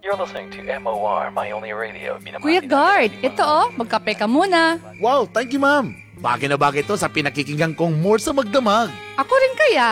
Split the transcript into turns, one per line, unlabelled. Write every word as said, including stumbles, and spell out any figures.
You're listening to M O R, My Only Radio.
Kuya Guard, ito oh, magkape ka muna.
Wow, thank you ma'am. Bagay na bagay to sa pinakikinggan kong more sa magdamag.
Ako rin kaya.